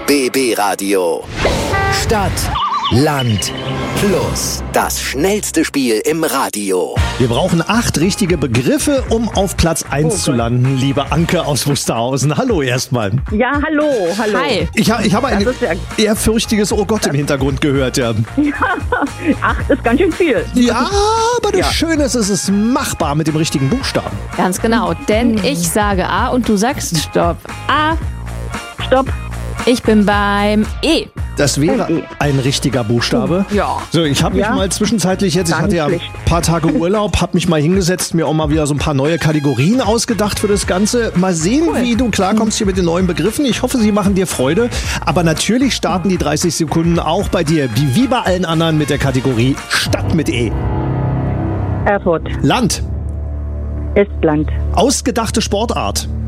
BB Radio. Stadt, Land, Plus. Das schnellste Spiel im Radio. Wir brauchen 8 richtige Begriffe, um auf Platz 1 zu landen, liebe Anke aus Wusterhausen. Hallo erstmal. Ja, hallo. Hi. Ich habe ein Das ist ja- ehrfürchtiges Oh Gott im Hintergrund gehört, ja. 8 ist ganz schön viel. Ja, aber das Schöne ist, es ist machbar mit dem richtigen Buchstaben. Ganz genau, denn ich sage A und du sagst Stopp. A, Stopp. ich bin beim E. Das wäre Okay. ein richtiger Buchstabe. Ja. So, ich habe mich Ja. mal zwischenzeitlich ich Gar hatte ja ein nicht schlecht. paar Tage Urlaub, habe mich mal hingesetzt, mir auch mal wieder so ein paar neue Kategorien ausgedacht für das Ganze. Mal sehen, wie du klarkommst hier mit den neuen Begriffen. Ich hoffe, sie machen dir Freude. Aber natürlich starten die 30 Sekunden auch bei dir, wie bei allen anderen, mit der Kategorie Stadt mit E. Erfurt. Land. Estland. Ausgedachte Sportart.